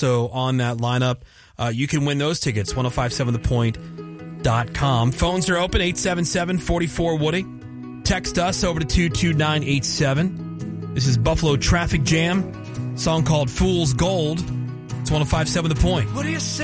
also on that lineup. You can win those tickets, 1057thepoint.com. Phones are open, 877-44-WOODY. Text us over to 22987. This is Buffalo Traffic Jam, song called Fool's Gold. It's 1057 The Point. What do you say?